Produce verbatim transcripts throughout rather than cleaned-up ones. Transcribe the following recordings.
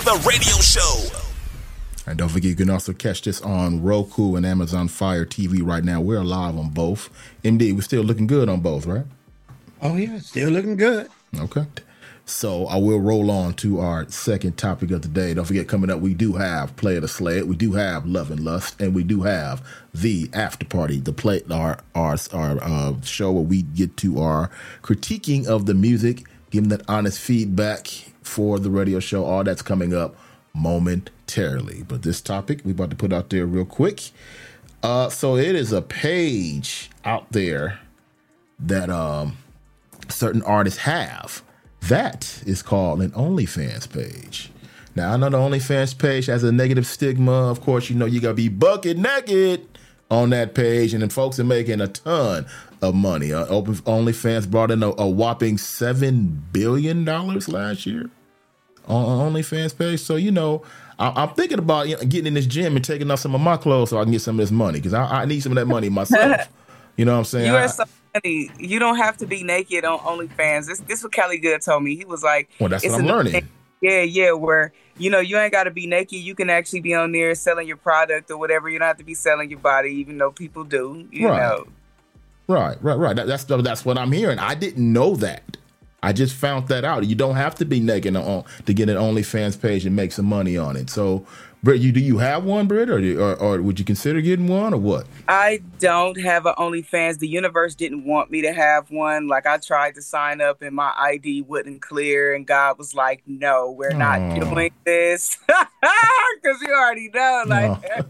the radio show. And don't forget, you can also catch this on Roku and Amazon Fire T V right now. We're live on both. M D, we're still looking good on both, right? Oh, yeah, still looking good. Okay. So I will roll on to our second topic of the day. Don't forget, coming up, we do have Play It or Slay It. We do have Love and Lust, and we do have the After Party, the play our our our uh, show where we get to our critiquing of the music, giving that honest feedback for the radio show. All that's coming up momentarily. But this topic we about to put out there real quick. Uh, so it is a page out there that um, certain artists have. That is called an OnlyFans page. Now, I know the OnlyFans page has a negative stigma. Of course, you know, you got to be bucket naked on that page. And then folks are making a ton of money. Uh, Open OnlyFans brought in a, a whopping seven billion dollars last year on OnlyFans page. So, you know, I, I'm thinking about you know, getting in this gym and taking off some of my clothes so I can get some of this money because I, I need some of that money myself. You know what I'm saying? You are I, so funny. You don't have to be naked on OnlyFans. This this is what Kelly Good told me. He was like, well, that's it's what I'm learning. Yeah, yeah, where, you know, you ain't got to be naked. You can actually be on there selling your product or whatever. You don't have to be selling your body, even though people do, you right. know. Right, right, right. That, that's that's what I'm hearing. I didn't know that. I just found that out. You don't have to be naked on, to get an OnlyFans page and make some money on it. So, Britt, you do you have one, Britt, or, or or would you consider getting one, or what? I don't have an OnlyFans. The universe didn't want me to have one. Like, I tried to sign up and my I D wouldn't clear, and God was like, "No, we're not Aww. doing this," because you already know, like,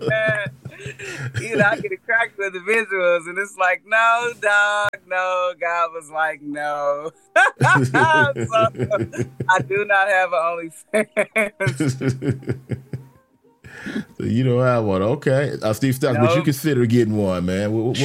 you know, I get it cracked with the visuals, and it's like, "No, dog, no." God was like, "No." So, I do not have an OnlyFans. So you don't have one, okay? Uh, Steve Stocks, No. would you consider getting one, man? What, what,